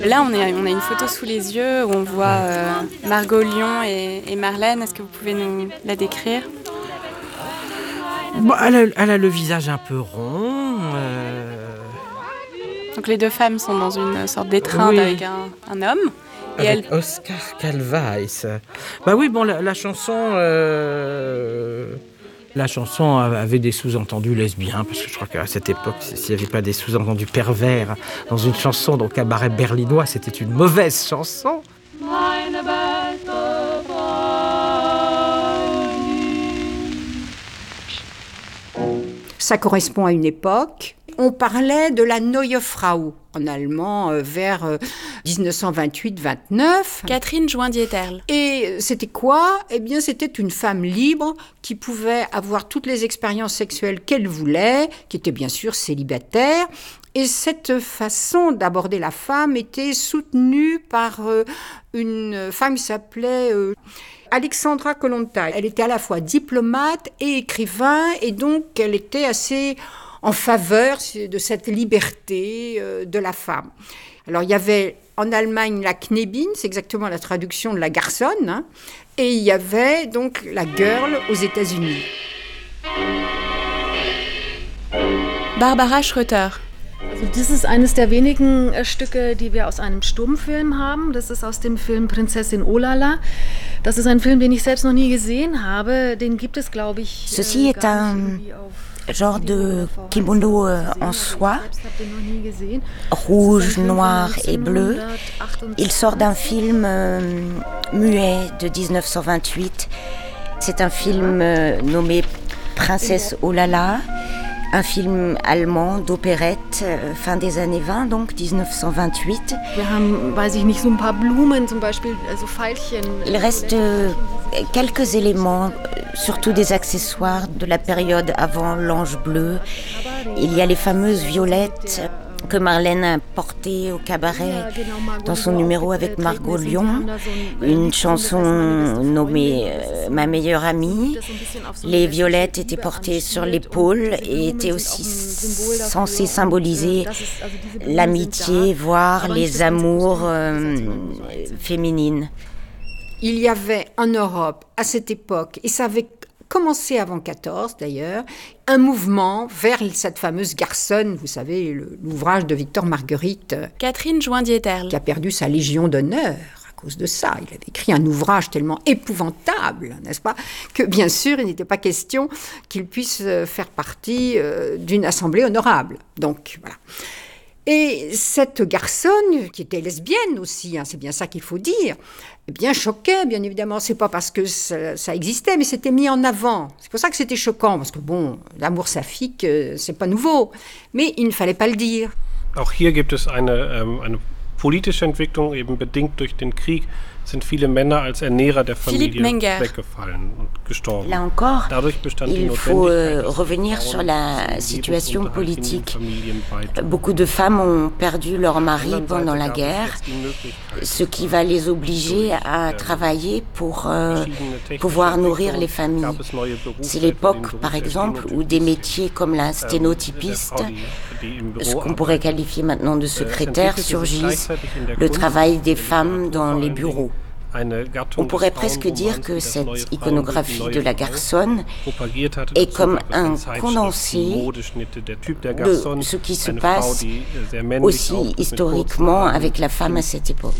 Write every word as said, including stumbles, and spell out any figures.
Là, on, est, on a une photo sous les yeux où on voit euh, Margot Lion et, et Marlène. Est-ce que vous pouvez nous la décrire ? Bon, elle, a, elle a le visage un peu rond. Euh... Donc les deux femmes sont dans une sorte d'étreinte, oui, avec un, un homme. Et avec elle... Oscar Calvais. Bah oui, bon, la, la chanson... Euh... La chanson avait des sous-entendus lesbiens, parce que je crois qu'à cette époque, s'il n'y avait pas des sous-entendus pervers dans une chanson, donc cabaret berlinois, c'était une mauvaise chanson. Ça correspond à une époque. On parlait de la Neue Frau, en allemand, euh, vers euh, dix-neuf cent vingt-huit vingt-neuf. Catherine Joindieterle. Et c'était quoi ? Eh bien, c'était une femme libre qui pouvait avoir toutes les expériences sexuelles qu'elle voulait, qui était bien sûr célibataire. Et cette façon d'aborder la femme était soutenue par euh, une femme qui s'appelait... Euh, Alexandra Kollontai. Elle était à la fois diplomate et écrivain, et donc elle était assez en faveur de cette liberté euh, de la femme. Alors il y avait en Allemagne la Knebin, c'est exactement la traduction de la garçonne, hein, et il y avait donc la girl aux États-Unis. Barbara Schröter. Also das ist eines der wenigen äh, Stücke, die wir aus einem Stummfilm haben. Das ist aus dem Film Prinzessin Olala. Das ist ein Film, den ich selbst noch nie gesehen habe. Den gibt es, glaube ich. Ceci est un genre de kimono en soie, rouge, noir et bleu. Il sort d'un film euh, muet de dix-neuf cent vingt-huit. C'est un film euh, nommé Princesse Olala. Un film allemand d'opérette, euh, fin des années vingt, donc dix-neuf cent vingt-huit. Wir haben, weiß ich nicht, so ein paar Blumen, zum Beispiel, also Veilchen. Il reste euh, quelques éléments, surtout des accessoires de la période avant l'Ange bleu. Il y a les fameuses violettes que Marlène a portées au cabaret dans son numéro avec Margot Lion, une chanson nommée euh, Ma meilleure amie. Les violettes étaient portées sur l'épaule et étaient aussi censées symboliser l'amitié, voire les amours euh, féminines. Il y avait en Europe, à cette époque, et ça avait commencé avant quatorze d'ailleurs, un mouvement vers cette fameuse garçonne, vous savez, le, l'ouvrage de Victor Marguerite. Catherine Joindieterle. Qui a perdu sa Légion d'honneur à cause de ça. Il avait écrit un ouvrage tellement épouvantable, n'est-ce pas, que bien sûr, il n'était pas question qu'il puisse faire partie euh, d'une assemblée honorable. Donc, voilà. Et cette garçonne, qui était lesbienne aussi, hein, c'est bien ça qu'il faut dire, eh bien choquait, bien évidemment. C'est pas parce que ça, ça existait, mais c'était mis en avant. C'est pour ça que c'était choquant, parce que bon, l'amour saphique, euh, c'est pas nouveau. Mais il ne fallait pas le dire. Auch hier gibt es eine, ähm, eine politische Entwicklung, eben bedingt durch den Krieg, sind viele Männer als Ernährer der Familie weggefallen und gestorben. Là encore, il faut euh, revenir sur la situation politique. Beaucoup de femmes ont perdu leur mari pendant la guerre, ce qui va les obliger à travailler pour euh, pouvoir nourrir les familles. C'est l'époque, par exemple, où des métiers comme la sténotypiste, ce qu'on pourrait qualifier maintenant de secrétaire, surgissent, le travail des femmes dans les bureaux. On pourrait presque dire que cette iconographie de la garçonne est comme un condensé de ce qui se passe aussi historiquement avec la femme à cette époque.